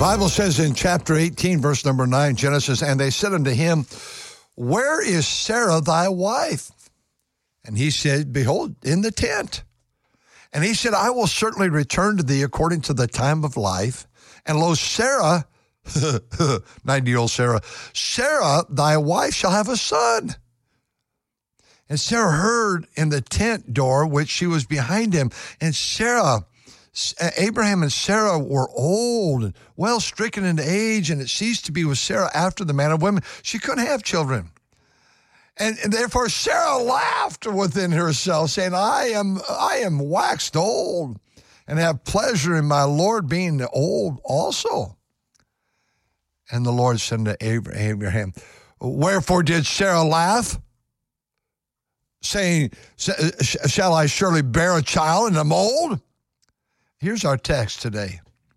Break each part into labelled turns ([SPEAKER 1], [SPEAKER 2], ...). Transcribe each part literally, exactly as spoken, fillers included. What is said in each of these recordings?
[SPEAKER 1] Bible says in chapter eighteen, verse number nine, Genesis, and they said unto him, where is Sarah thy wife? And he said, behold, in the tent. And he said, I will certainly return to thee according to the time of life. And lo, Sarah, ninety-year-old Sarah, Sarah, thy wife, shall have a son. And Sarah heard in the tent door, which she was behind him. And Sarah, Abraham and Sarah were old and well stricken in age, and it ceased to be with Sarah after the manner of women. She couldn't have children. And, and therefore Sarah laughed within herself, saying, I am I am waxed old, and have pleasure in my Lord being old also. And the Lord said to Abraham, wherefore did Sarah laugh, saying, shall I surely bear a child and am old? Here's our text today.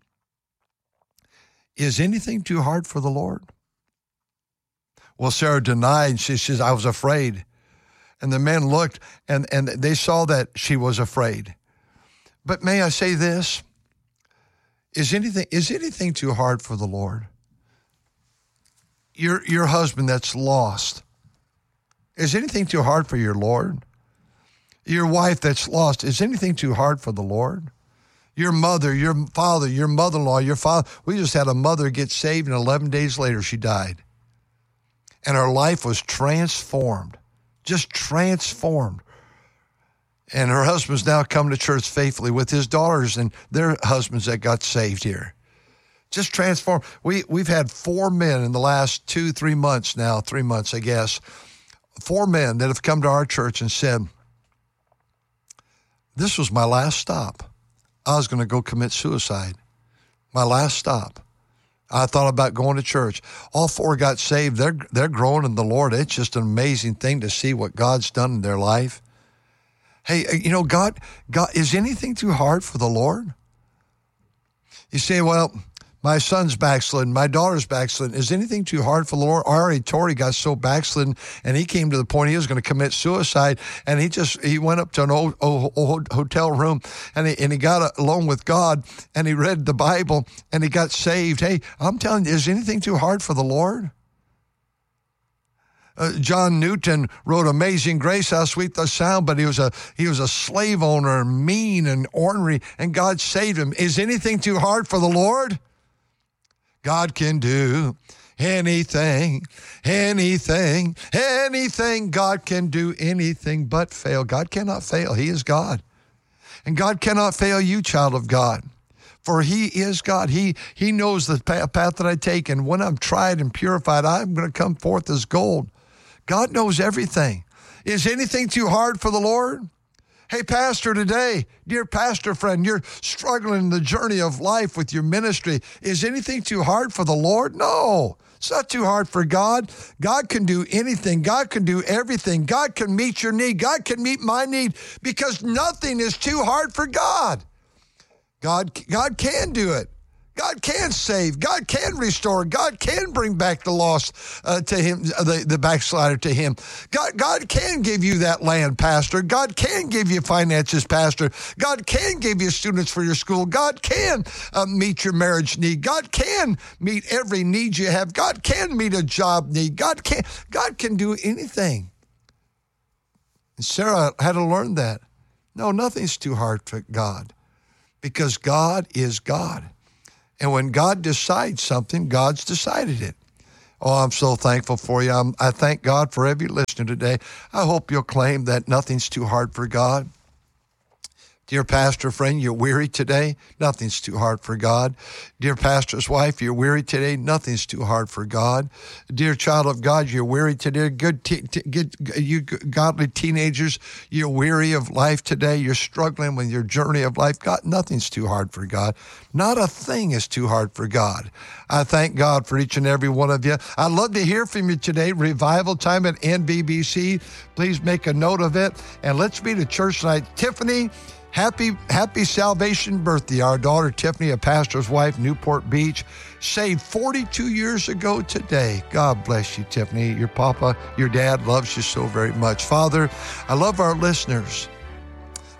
[SPEAKER 1] Is anything too hard for the Lord? Well, Sarah denied. She says, I was afraid. And the men looked, and, and they saw that she was afraid. But may I say this? Is anything, is anything too hard for the Lord? Your, your husband that's lost. Is anything too hard for your Lord? Your wife that's lost. Is anything too hard for the Lord? Your mother, your father, your mother-in-law, your father. We just had a mother get saved, and eleven days later she died. And her life was transformed, just transformed. And her husband's now come to church faithfully with his daughters and their husbands that got saved here. Just transformed. We, we've had four men in the last two, three months now, three months, I guess, four men that have come to our church and said, this was my last stop. I was going to go commit suicide. My last stop. I thought about going to church. All four got saved. They're they're growing in the Lord. It's just an amazing thing to see what God's done in their life. Hey, you know, God, God, is anything too hard for the Lord? You say, well, my son's backslidden, my daughter's backslidden. Is anything too hard for the Lord? Already Tori got so backslidden, and he came to the point he was going to commit suicide, and he just, he went up to an old, old, old hotel room, and he, and he got alone with God, and he read the Bible, and he got saved. Hey, I'm telling you, is anything too hard for the Lord? Uh, John Newton wrote Amazing Grace, how sweet the sound, but he was a he was a slave owner, mean and ornery, and God saved him. Is anything too hard for the Lord? God can do anything, anything, anything. God can do anything but fail. God cannot fail. He is God. And God cannot fail you, child of God. For he is God. He he knows the path that I take. And when I'm tried and purified, I'm going to come forth as gold. God knows everything. Is anything too hard for the Lord? Hey, pastor, today, dear pastor friend, you're struggling in the journey of life with your ministry. Is anything too hard for the Lord? No, it's not too hard for God. God can do anything. God can do everything. God can meet your need. God can meet my need because nothing is too hard for God. God, God can do it. God can save. God can restore. God can bring back the lost uh, to him, the, the backslider to him. God, God can give you that land, pastor. God can give you finances, pastor. God can give you students for your school. God can uh, meet your marriage need. God can meet every need you have. God can meet a job need. God can, God can do anything. And Sarah had to learn that. No, nothing's too hard for God because God is God. And when God decides something, God's decided it. Oh, I'm so thankful for you. I'm, I thank God for every listener today. I hope you'll claim that nothing's too hard for God. Dear pastor friend, you're weary today. Nothing's too hard for God. Dear pastor's wife, you're weary today. Nothing's too hard for God. Dear child of God, you're weary today. Good, te- te- good, you godly teenagers, you're weary of life today. You're struggling with your journey of life. God, nothing's too hard for God. Not a thing is too hard for God. I thank God for each and every one of you. I'd love to hear from you today. Revival time at N B B C. Please make a note of it. And let's be to church tonight. Tiffany, Happy, happy salvation birthday. Our daughter, Tiffany, a pastor's wife, Newport Beach, saved forty-two years ago today. God bless you, Tiffany. Your papa, your dad loves you so very much. Father, I love our listeners.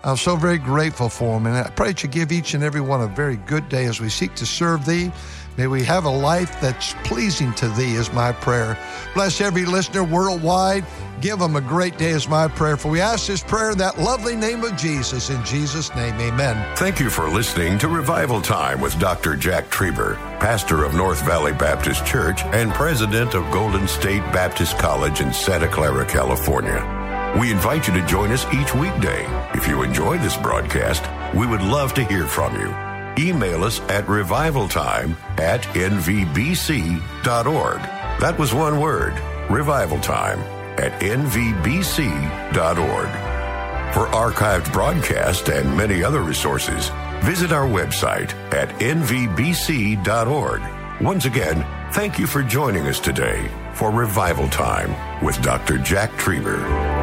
[SPEAKER 1] I'm so very grateful for them, and I pray that you give each and every one a very good day as we seek to serve thee. May we have a life that's pleasing to thee is my prayer. Bless every listener worldwide. Give them a great day is my prayer. For we ask this prayer in that lovely name of Jesus. In Jesus' name, amen.
[SPEAKER 2] Thank you for listening to Revival Time with Doctor Jack Trieber, pastor of North Valley Baptist Church and president of Golden State Baptist College in Santa Clara, California. We invite you to join us each weekday. If you enjoy this broadcast, we would love to hear from you. Email us at revivaltime at n v b c dot org. That was one word, revivaltime at n v b c dot org. For archived broadcasts and many other resources, visit our website at n v b c dot org. Once again, thank you for joining us today for Revival Time with Doctor Jack Trieber.